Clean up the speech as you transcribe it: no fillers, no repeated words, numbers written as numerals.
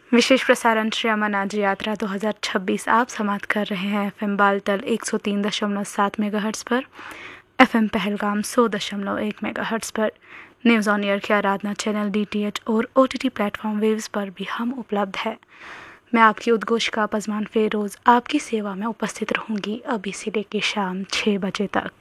विशेष प्रसारण श्री अमरनाथ जी यात्रा 2026 आप समाप्त कर रहे हैं एफएम बालतल 103.7 मेगाहर्ट्ज़ पर, एफएम पहलगाम 100.1 मेगाहर्ट्ज़ पर, न्यूज़ ऑन एयर के आराधना चैनल DTH और OTT प्लेटफॉर्म वेव्स पर भी हम उपलब्ध है। मैं आपकी उद्घोषिका पज़मान फेरोज़ आपकी सेवा में उपस्थित रहूँगी अभी से लेकर शाम 6 बजे तक।